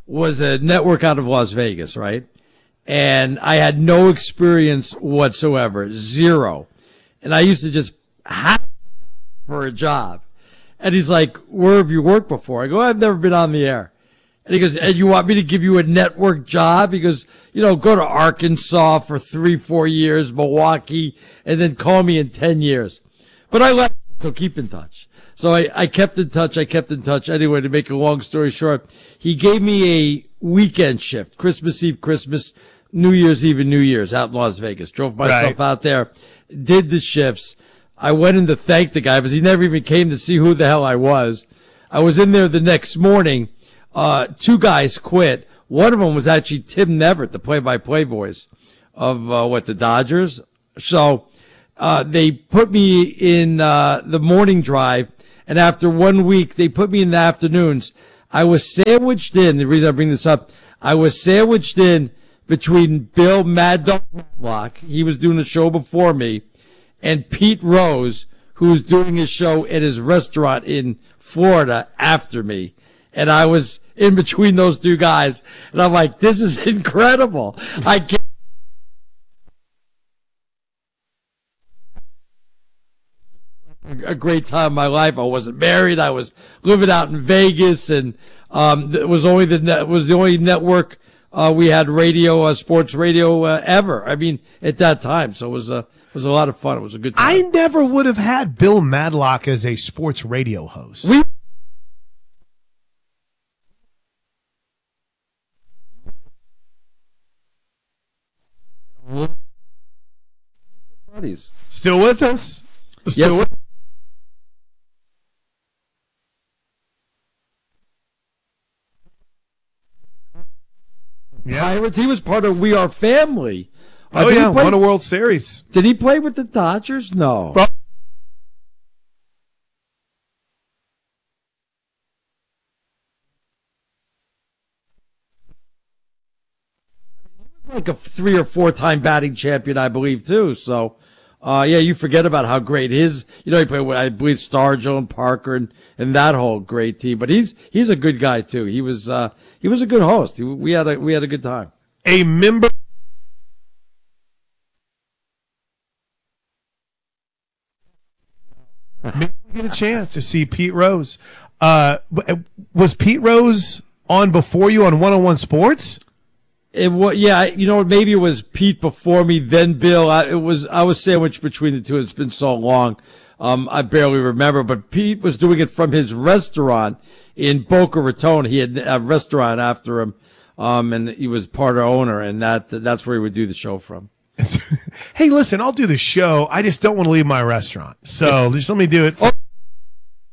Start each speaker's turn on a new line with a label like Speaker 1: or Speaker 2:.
Speaker 1: was a network out of Las Vegas, right? And I had no experience whatsoever, zero. And I used to just have for a job. And he's like, where have you worked before? I go, I've never been on the air. And he goes, and you want me to give you a network job? He goes, go to Arkansas for 3-4 years, Milwaukee, and then call me in 10 years. But I left, so keep in touch. So I kept in touch. Anyway, to make a long story short, he gave me a weekend shift, Christmas Eve, New Year's Eve, and New Year's out in Las Vegas. Drove myself out there, did the shifts. I went in to thank the guy because he never even came to see who the hell I was. I was in there the next morning. 2 guys quit. One of them was actually Tim Neverett, the play-by-play voice of the Dodgers. So they put me in the morning drive, and after 1 week, they put me in the afternoons. I was sandwiched in. The reason I bring this up, I was sandwiched in between Bill Mad Dog Matlock, he was doing a show before me, and Pete Rose, who was doing his show at his restaurant in Florida after me. And I was in between those 2 guys. And I'm like, this is incredible. I can't. A great time in my life. I wasn't married. I was living out in Vegas, and it was the only network we had radio, sports radio ever. I mean, at that time. So it was a lot of fun. It was a good time.
Speaker 2: I never would have had Bill Madlock as a sports radio host. Still with us?
Speaker 1: Yes.
Speaker 2: Yeah.
Speaker 1: Pirates. He was part of We Are Family.
Speaker 2: Won a World Series.
Speaker 1: Did he play with the Dodgers? No. Like a 3 or 4 time batting champion, I believe, too. So, you forget about how great his, he played with, I believe, Stargell and Parker and that whole great team. But he's a good guy too. He was a good host. We had a good time.
Speaker 2: A member. Maybe we get a chance to see Pete Rose. Was Pete Rose on before you on 101 Sports?
Speaker 1: It was, maybe it was Pete before me, then Bill. I was sandwiched between the two. It's been so long, I barely remember. But Pete was doing it from his restaurant in Boca Raton. He had a restaurant after him, and he was part owner, and that's where he would do the show from.
Speaker 2: Hey, listen, I'll do the show. I just don't want to leave my restaurant, so just let me do it.